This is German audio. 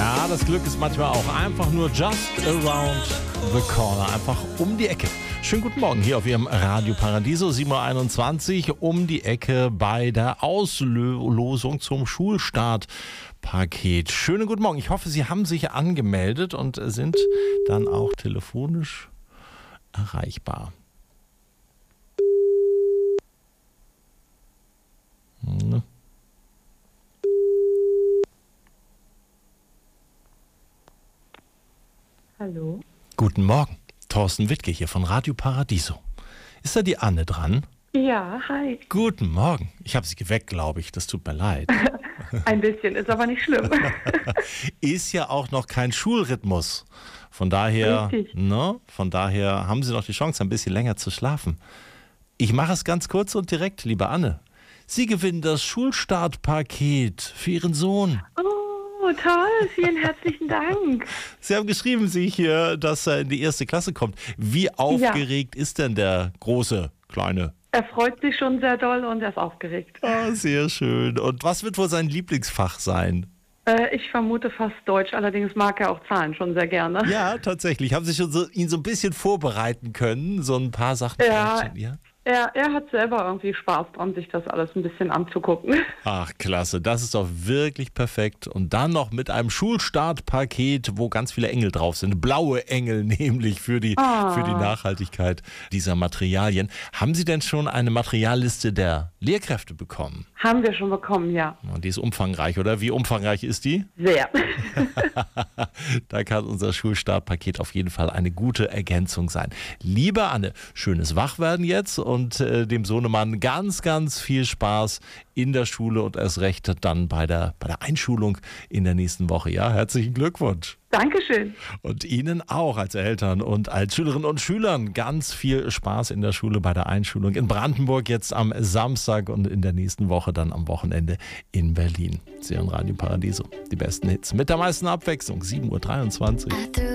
Ja, das Glück ist manchmal auch einfach nur just around the corner, einfach um die Ecke. Schönen guten Morgen hier auf Ihrem Radio Paradiso, 7.21 Uhr, um die Ecke bei der Auslosung zum Schulstartpaket. Schönen guten Morgen. Ich hoffe, Sie haben sich angemeldet und sind dann auch telefonisch erreichbar. Hallo. Guten Morgen, Thorsten Wittke hier von Radio Paradiso. Ist da die Anne dran? Ja, hi. Guten Morgen. Ich habe Sie geweckt, glaube ich. Das tut mir leid. Ein bisschen, ist aber nicht schlimm. Ist ja auch noch kein Schulrhythmus. Von daher, von daher haben Sie noch die Chance, ein bisschen länger zu schlafen. Ich mache es ganz kurz und direkt, liebe Anne. Sie gewinnen das Schulstartpaket für Ihren Sohn. Oh, toll. Vielen herzlichen Dank. Sie haben geschrieben, dass er in die 1. Klasse kommt. Wie aufgeregt ist denn der große, kleine? Er freut sich schon sehr doll und er ist aufgeregt. Ah, sehr schön. Und was wird wohl sein Lieblingsfach sein? Ich vermute fast Deutsch, allerdings mag er auch Zahlen schon sehr gerne. Ja, tatsächlich. Haben Sie schon ihn so ein bisschen vorbereiten können? So ein paar Sachen? Ja. Er hat selber irgendwie Spaß dran, sich das alles ein bisschen anzugucken. Ach, klasse. Das ist doch wirklich perfekt. Und dann noch mit einem Schulstartpaket, wo ganz viele Engel drauf sind. Blaue Engel nämlich für die Nachhaltigkeit dieser Materialien. Haben Sie denn schon eine Materialliste der Lehrkräfte bekommen? Haben wir schon bekommen, ja. Und die ist umfangreich, oder? Wie umfangreich ist die? Sehr. Da kann unser Schulstartpaket auf jeden Fall eine gute Ergänzung sein. Liebe Anne, schönes Wachwerden jetzt und dem Sohnemann ganz, ganz viel Spaß in der Schule und erst recht dann bei der Einschulung in der nächsten Woche. Ja, herzlichen Glückwunsch. Dankeschön. Und Ihnen auch als Eltern und als Schülerinnen und Schülern ganz viel Spaß in der Schule bei der Einschulung in Brandenburg jetzt am Samstag und in der nächsten Woche dann am Wochenende in Berlin. Sie hören Radio Paradiso. Die besten Hits mit der meisten Abwechslung. 7.23 Uhr.